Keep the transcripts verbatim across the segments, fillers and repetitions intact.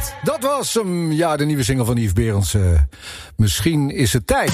Dat was hem. Ja, de nieuwe single van Yves Berends. Uh, misschien is het tijd.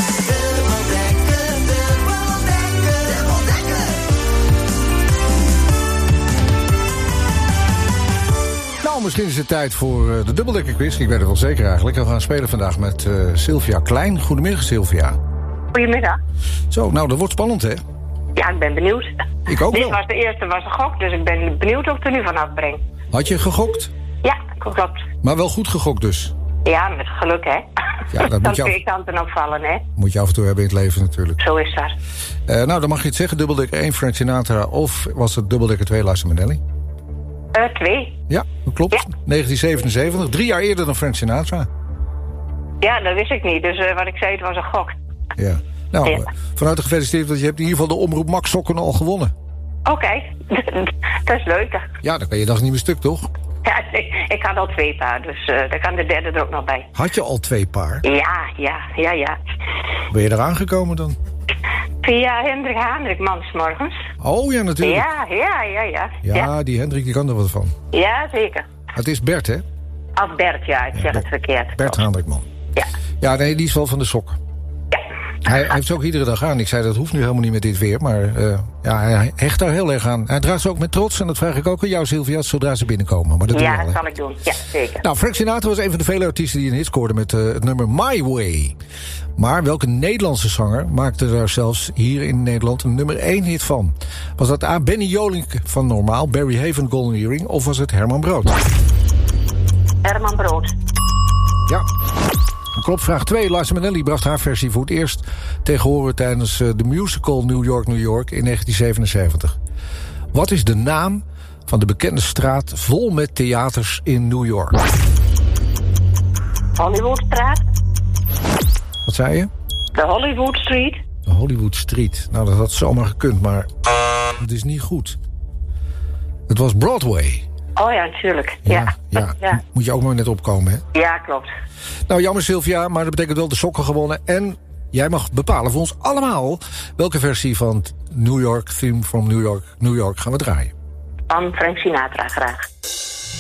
Nou, misschien is het tijd voor uh, de dubbeldekker quiz. Ik weet het wel zeker eigenlijk. We gaan spelen vandaag met uh, Sylvia Klein. Goedemiddag, Sylvia. Goedemiddag. Zo, nou, dat wordt spannend, hè? Ja, ik ben benieuwd. Ik ook Dit wel. was de eerste, was een gok, dus ik ben benieuwd of ik er nu vanaf breng. Had je gegokt? Ja, klopt. Maar wel goed gegokt dus? Ja, met geluk, hè. Ja, dat moet je af... twee kanten opvallen, hè. Moet je af en toe hebben in het leven natuurlijk. Zo is dat. Uh, nou, dan mag je het zeggen. Dubbeldekker één, Frank Sinatra. Of was het dubbeldekker twee, Liza Minnelli? Uh, twee. Ja, dat klopt. Ja. negentien zevenenzeventig. Drie jaar eerder dan Frank Sinatra. Ja, dat wist ik niet. Dus uh, wat ik zei, het was een gok. Ja. Nou, Ja. uh, van harte gefeliciteerd. Want je hebt in ieder geval de Omroep Max Sokken al gewonnen. Oké, okay. Dat is leuk. Ja, dan kan je dag niet meer stuk, toch? Ja, ik, ik had al twee paar, dus uh, daar kan de derde er ook nog bij. Had je al twee paar? Ja, ja, ja, ja. Ben je eraan gekomen dan? Via Hendrik Haandrikman 's morgens. Oh ja, natuurlijk. Ja, ja, ja, ja. Ja, ja. Die Hendrik, die kan er wat van. Ja, zeker. Het is Bert, hè? Of Bert, ja, ik zeg ja, het verkeerd. Bert Haandrikman. Ja. Ja, nee, die is wel van de sok. Ja. Hij, hij heeft ze ook iedere dag aan. Ik zei, dat hoeft nu helemaal niet met dit weer. Maar uh, ja, hij hecht daar heel erg aan. Hij draagt ze ook met trots. En dat vraag ik ook aan jou, Sylvia, zodra ze binnenkomen. Maar dat ja, wel, dat zal ik doen. Ja, zeker. Nou, Frank Sinatra was een van de vele artiesten die een hit scoorde met uh, het nummer My Way. Maar welke Nederlandse zanger maakte daar zelfs hier in Nederland een nummer één hit van? Was dat A. Benny Jolink van Normaal, Barry Haven, Golden Earring, of was het Herman Brood? Herman Brood. Ja. Klopt, vraag twee. Liza Minnelli bracht haar versie voor het eerst tegen horen tijdens uh, de musical New York, New York in negentien zevenenzeventig. Wat is de naam van de bekende straat vol met theaters in New York? Hollywoodstraat. Wat zei je? De Hollywood Street. De Hollywood Street. Nou, dat had zomaar gekund, maar het is niet goed. Het was Broadway. Oh ja, natuurlijk. Ja, ja, ja. ja. Moet je ook maar net opkomen, hè? Ja, klopt. Nou, jammer Sylvia, maar dat betekent wel de sokken gewonnen. En jij mag bepalen voor ons allemaal welke versie van New York Theme from New York, New York gaan we draaien. Van Frank Sinatra graag.